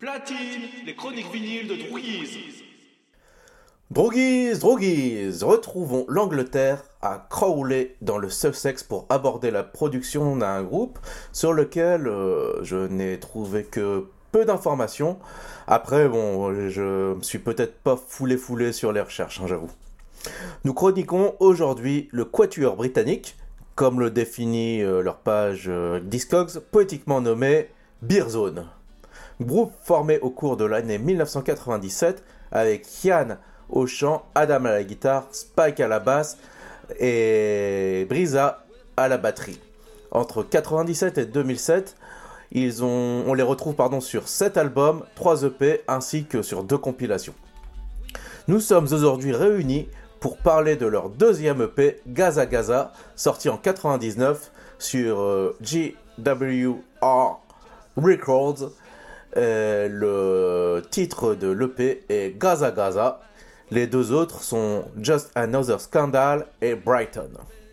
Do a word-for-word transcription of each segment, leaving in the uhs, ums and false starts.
Platine, les chroniques vinyles de Drouguise. Drouguise, Drouguise, retrouvons l'Angleterre à Crawley dans le Sussex pour aborder la production d'un groupe sur lequel euh, je n'ai trouvé que peu d'informations. Après, bon, je me suis peut-être pas foulé foulé sur les recherches, hein, j'avoue. Nous chroniquons aujourd'hui le quatuor britannique, comme le définit euh, leur page euh, Discogs, poétiquement nommé Beerzone. Groupe formé au cours de l'année dix-neuf cent quatre-vingt-dix-sept avec Ian au chant, Adam à la guitare, Spike à la basse et Brisa à la batterie. Entre quatre-vingt-dix-sept et deux mille sept, ils ont, on les retrouve pardon, sur sept albums, trois E P ainsi que sur deux compilations. Nous sommes aujourd'hui réunis pour parler de leur deuxième E P, Gaza Gaza, sorti en quatre-vingt-dix-neuf sur euh, G W R Records. Euh, le titre de l'E P est Gaza Gaza. Les deux autres sont Just Another Scandal et Brighton.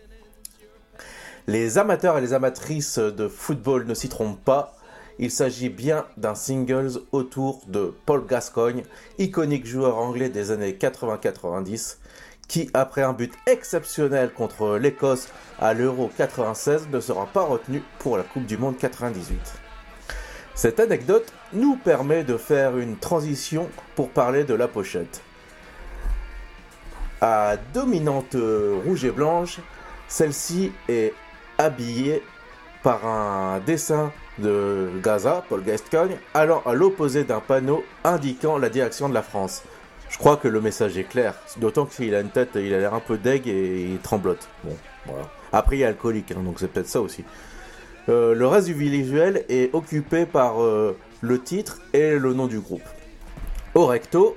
Les amateurs et les amatrices de football ne s'y trompent pas. Il s'agit bien d'un single autour de Paul Gascoigne, iconique joueur anglais des années quatre-vingts quatre-vingt-dix, qui, après un but exceptionnel contre l'Écosse à l'Euro quatre-vingt-seize, ne sera pas retenu pour la Coupe du Monde quatre-vingt-dix-huit. Cette anecdote nous permet de faire une transition pour parler de la pochette. À dominante rouge et blanche, celle-ci est habillée par un dessin de Gaza, Paul Gascoigne, allant à l'opposé d'un panneau indiquant la direction de la France. Je crois que le message est clair, d'autant qu'il a une tête, il a l'air un peu deg et il tremblote. Bon, voilà. Après, il est alcoolique, hein, donc c'est peut-être ça aussi. Euh, le reste du visuel est occupé par euh, le titre et le nom du groupe. Au recto,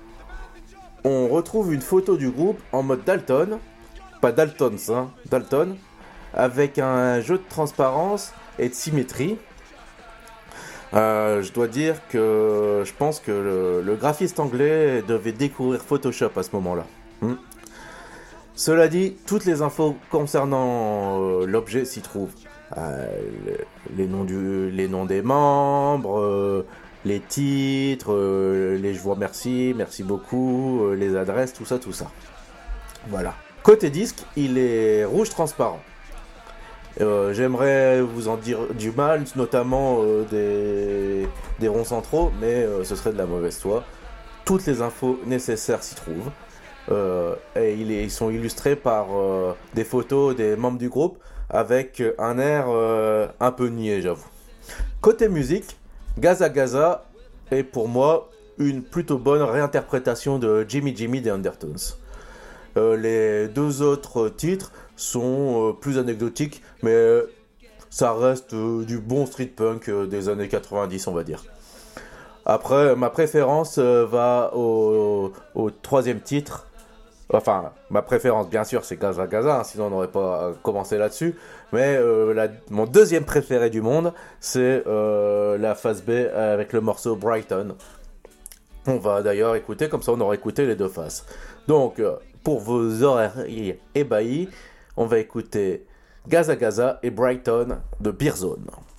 on retrouve une photo du groupe en mode Dalton, pas Daltons, hein, Dalton, avec un jeu de transparence et de symétrie. Euh, je dois dire que je pense que le, le graphiste anglais devait découvrir Photoshop à ce moment-là. Hmm. Cela dit, toutes les infos concernant euh, l'objet s'y trouvent. Euh, les, les, noms du, les noms des membres, euh, les titres, euh, les je vous remercie, merci beaucoup, euh, les adresses, tout ça, tout ça. Voilà. Côté disque, il est rouge transparent. Euh, j'aimerais vous en dire du mal, notamment euh, des, des ronds centraux, mais euh, ce serait de la mauvaise foi. Toutes les infos nécessaires s'y trouvent. Euh, et il est, ils sont illustrés par euh, des photos des membres du groupe avec un air euh, un peu niais, j'avoue. Côté musique, Gaza Gaza est pour moi une plutôt bonne réinterprétation de Jimmy Jimmy des Undertones. Euh, les deux autres titres sont euh, plus anecdotiques, mais euh, ça reste euh, du bon street punk euh, des années quatre-vingt-dix, on va dire. Après, ma préférence euh, va au, au, au troisième titre. Enfin, ma préférence, bien sûr, c'est Gaza Gaza, hein, sinon on n'aurait pas commencé là-dessus. Mais euh, la, mon deuxième préféré du monde, c'est euh, la phase B avec le morceau Brighton. On va d'ailleurs écouter, comme ça on aura écouté les deux faces. Donc, euh, pour vos oreilles ébahis, on va écouter Gaza Gaza et Brighton de Beerzone.